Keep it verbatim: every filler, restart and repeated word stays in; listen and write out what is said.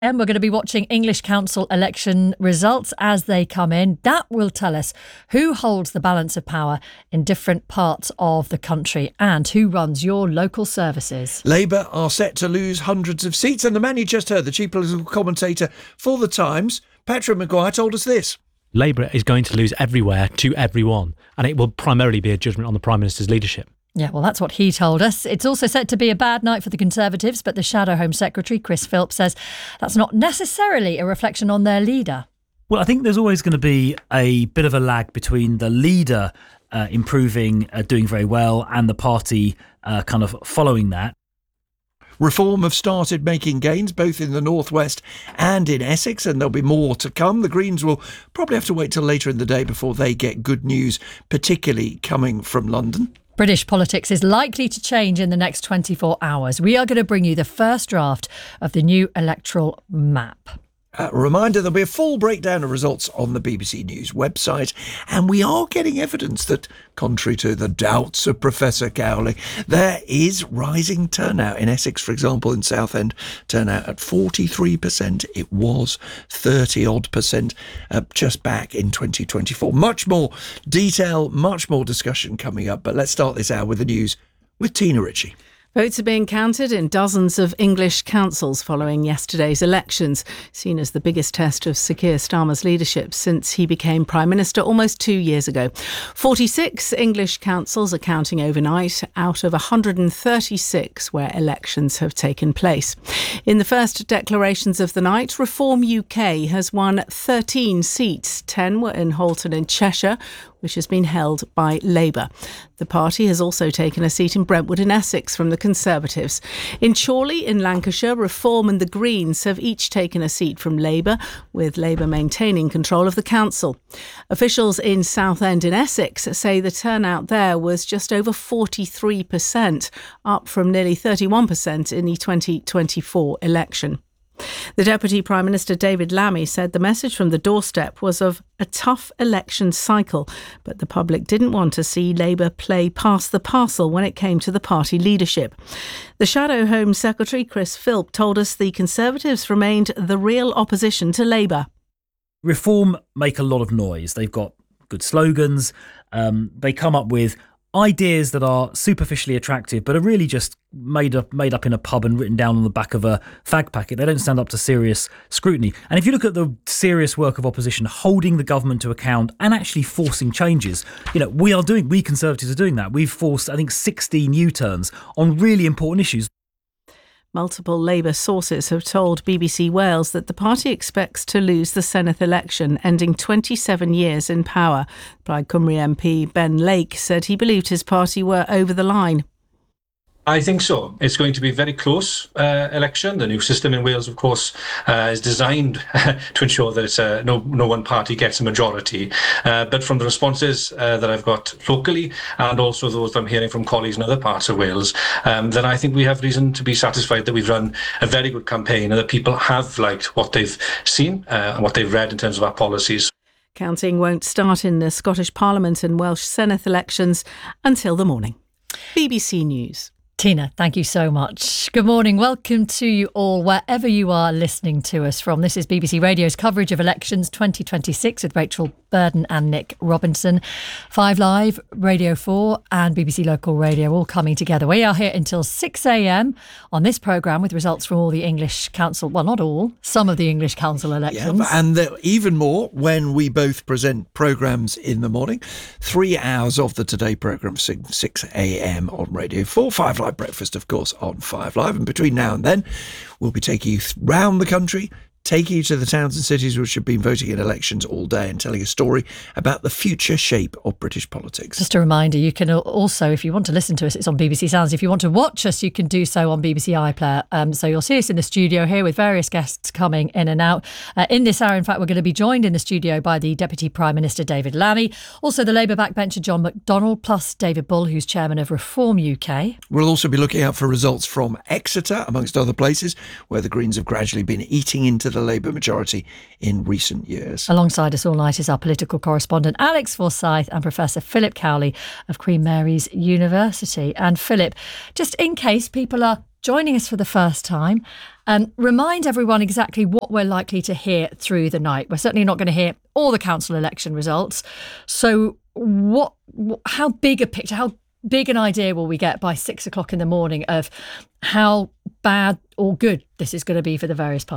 And we're going to be watching English Council election results as they come in. That will tell us who holds the balance of power in different parts of the country and who runs your local services. Labour are set to lose hundreds of seats, and the man you just heard, the chief political commentator for The Times, Patrick Maguire, told us this. Labour is going to lose everywhere to everyone, and it will primarily be a judgment on the Prime Minister's leadership. Yeah, well, that's what he told us. It's also set to be a bad night for the Conservatives, but the Shadow Home Secretary, Chris Philp, says that's not necessarily a reflection on their leader. Well, I think there's always going to be a bit of a lag between the leader uh, improving, uh, doing very well, and the party uh, kind of following that. Reform have started making gains both in the northwest and in Essex, and there'll be more to come. The Greens will probably have to wait till later in the day before they get good news, particularly coming from London. British politics is likely to change in the next twenty-four hours. We are going to bring you the first draft of the new electoral map. A reminder, there'll be a full breakdown of results on the B B C News website, and we are getting evidence that, contrary to the doubts of Professor Cowley, there is rising turnout. In Essex, for example, in Southend, turnout at forty-three percent. It was thirty-odd percent uh, just back in twenty twenty-four. Much more detail, much more discussion coming up, but let's start this hour with the news with Tina Ritchie. Votes are being counted in dozens of English councils following yesterday's elections, seen as the biggest test of Sir Keir Starmer's leadership since he became Prime Minister almost two years ago. forty-six English councils are counting overnight out of one hundred thirty-six where elections have taken place. In the first declarations of the night, Reform U K has won thirteen seats. ten were in Halton in Cheshire, which has been held by Labour. The party has also taken a seat in Brentwood in Essex from the Conservatives. In Chorley in Lancashire, Reform and the Greens have each taken a seat from Labour, with Labour maintaining control of the council. Officials in Southend in Essex say the turnout there was just over forty-three percent, up from nearly thirty-one percent in the twenty twenty-four election. The Deputy Prime Minister David Lammy said the message from the doorstep was of a tough election cycle, but the public didn't want to see Labour play past the parcel when it came to the party leadership. The Shadow Home Secretary, Chris Philp, told us the Conservatives remained the real opposition to Labour. Reform make a lot of noise. They've got good slogans. Um, they come up with ideas that are superficially attractive but are really just made up made up in a pub and written down on the back of a fag packet. They don't stand up to serious scrutiny. And if you look at the serious work of opposition, holding the government to account and actually forcing changes, you know, we are doing, we Conservatives are doing that. We've forced, I think, sixteen U-turns on really important issues. Multiple Labour sources have told B B C Wales that the party expects to lose the Senedd election, ending twenty-seven years in power. Plaid Cymru M P Ben Lake said he believed his party were over the line. I think so. It's going to be a very close uh, election. The new system in Wales, of course, uh, is designed to ensure that it's, uh, no, no one party gets a majority. Uh, but from the responses uh, that I've got locally, and also those I'm hearing from colleagues in other parts of Wales, um, then I think we have reason to be satisfied that we've run a very good campaign and that people have liked what they've seen uh, and what they've read in terms of our policies. Counting won't start in the Scottish Parliament and Welsh Senedd elections until the morning. B B C News. Tina, thank you so much. Good morning. Welcome to you all, wherever you are listening to us from. This is B B C Radio's coverage of elections twenty twenty-six with Rachel Burden and Nick Robinson. Five Live, Radio four and B B C Local Radio all coming together. We are here until six a.m. on this programme with results from all the English Council, well, not all, some of the English Council elections. Yeah, and the, even more when we both present programmes in the morning. Three hours of the Today programme, six a.m. on Radio four. Five Live Breakfast, of course, on Five Live. And between now and then, we'll be taking you round the country, taking you to the towns and cities which have been voting in elections all day and telling a story about the future shape of British politics. Just a reminder, you can also, if you want to listen to us, it's on B B C Sounds. If you want to watch us, you can do so on B B C iPlayer. Um, so you'll see us in the studio here with various guests coming in and out. Uh, in this hour, in fact, we're going to be joined in the studio by the Deputy Prime Minister, David Lammy, also the Labour backbencher, John McDonnell, plus David Bull, who's chairman of Reform U K. We'll also be looking out for results from Exeter, amongst other places, where the Greens have gradually been eating into the Labour majority in recent years. Alongside us all night is our political correspondent Alex Forsyth and Professor Philip Cowley of Queen Mary's University. And Philip, just in case people are joining us for the first time, um, remind everyone exactly what we're likely to hear through the night. We're certainly not going to hear all the council election results. So what, how big a picture, how big an idea will we get by six o'clock in the morning of how bad or good this is going to be for the various parties?